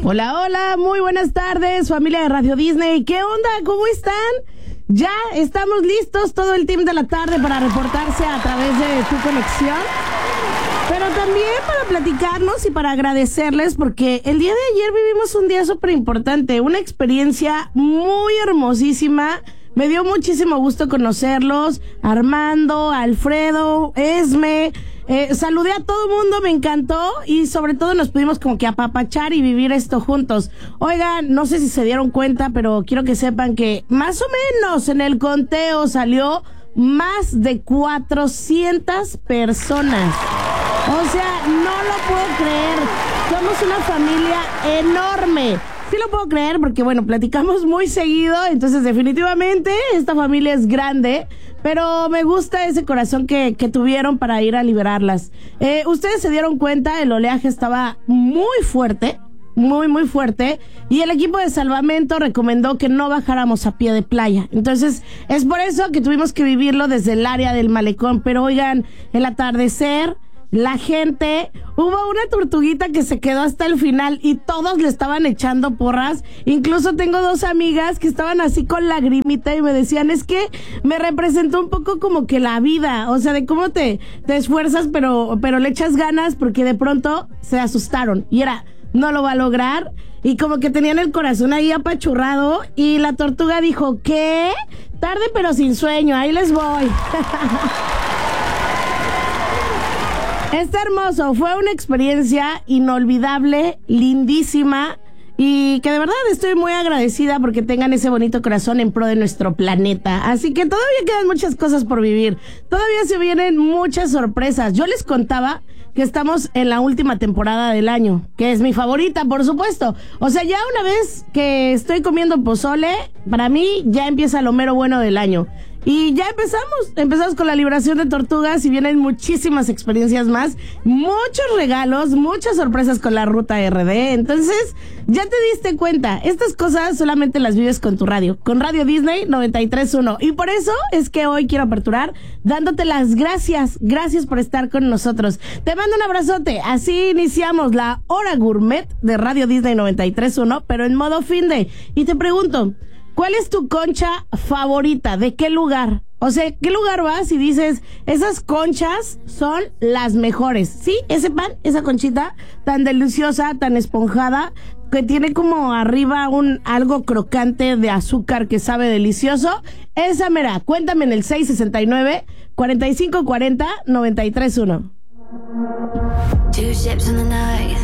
Hola, hola, muy buenas tardes, familia de Radio Disney. ¿Qué onda? ¿Cómo están? Ya estamos listos, todo el team de la tarde, para reportarse a través de tu conexión, pero también para platicarnos y para agradecerles, porque el día de ayer vivimos un día súper importante, una experiencia muy hermosísima. Me dio muchísimo gusto conocerlos, Armando, Alfredo, Esme. Saludé a todo el mundo, me encantó, y sobre todo nos pudimos como que apapachar y vivir esto juntos. Oigan, no sé si se dieron cuenta, pero quiero que sepan que más o menos en el conteo salió más de 400 personas. O sea, no lo puedo creer. Somos una familia enorme. Sí lo puedo creer porque, bueno, platicamos muy seguido, entonces definitivamente esta familia es grande, pero me gusta ese corazón que tuvieron para ir a liberarlas. Ustedes se dieron cuenta, el oleaje estaba muy fuerte, muy fuerte, y el equipo de salvamento recomendó que no bajáramos a pie de playa. Entonces, es por eso que tuvimos que vivirlo desde el área del malecón. Pero oigan, el atardecer, la gente, hubo una tortuguita que se quedó hasta el final y todos le estaban echando porras. Incluso tengo dos amigas que estaban así con lagrimita y me decían, es que me representó un poco como que la vida, o sea, de cómo te esfuerzas pero le echas ganas, porque de pronto se asustaron y era, no lo va a lograr, y como que tenían el corazón ahí apachurrado, y la tortuga dijo, ¿qué? Tarde pero sin sueño, ahí les voy. Está hermoso, fue una experiencia inolvidable, lindísima, y que de verdad estoy muy agradecida porque tengan ese bonito corazón en pro de nuestro planeta. Así que todavía quedan muchas cosas por vivir, todavía se vienen muchas sorpresas. Yo les contaba que estamos en la última temporada del año, que es mi favorita, por supuesto. O sea, ya una vez que estoy comiendo pozole, para mí ya empieza lo mero bueno del año. Y ya empezamos con la liberación de tortugas, y vienen muchísimas experiencias más, muchos regalos, muchas sorpresas con la ruta RD. Entonces, ya te diste cuenta, estas cosas solamente las vives con tu radio, con Radio Disney 93.1. Y por eso es que hoy quiero aperturar dándote las gracias por estar con nosotros. Te mando un abrazote, así iniciamos la hora gourmet de Radio Disney 93.1, pero en modo fin de. Y te pregunto, ¿cuál es tu concha favorita? ¿De qué lugar? O sea, ¿qué lugar vas y dices, esas conchas son las mejores? Sí, ese pan, esa conchita tan deliciosa, tan esponjada, que tiene como arriba algo crocante de azúcar que sabe delicioso. Esa mera, cuéntame en el 669-4540-931. Two ships in the night,